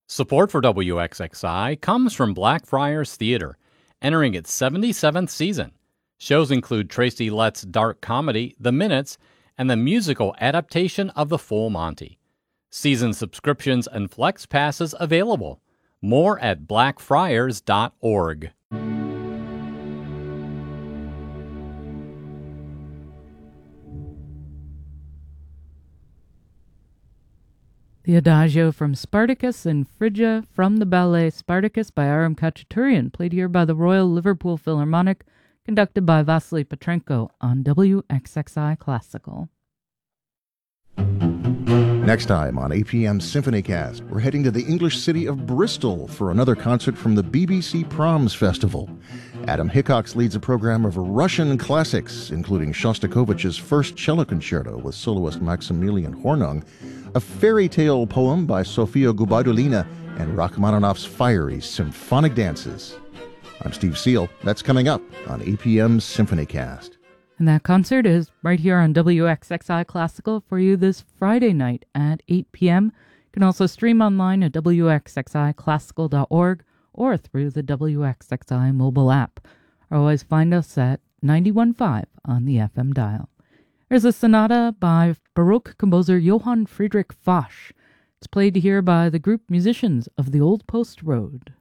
Support for WXXI comes from Blackfriars Theater, entering its 77th season. Shows include Tracy Letts' dark comedy, The Minutes, and the musical adaptation of The Full Monty. Season subscriptions and flex passes available. More at blackfriars.org. The Adagio from Spartacus and Phrygia from the ballet Spartacus by Aram Khachaturian, played here by the Royal Liverpool Philharmonic, conducted by Vasily Petrenko on WXXI Classical. Next time on APM Symphonycast, we're heading to the English city of Bristol for another concert from the BBC Proms Festival. Adam Hickox leads a program of Russian classics, including Shostakovich's first cello concerto with soloist Maximilian Hornung, a fairy tale poem by Sofia Gubardulina, and Rachmaninoff's fiery symphonic dances. I'm Steve Seal. That's coming up on APM Symphonycast. And that concert is right here on WXXI Classical for you this Friday night at 8 p.m. You can also stream online at wxxiclassical.org or through the WXXI mobile app. Or always find us at 91.5 on the FM dial. There's a sonata by Baroque composer Johann Friedrich Foch. It's played here by the group musicians of the Old Post Road.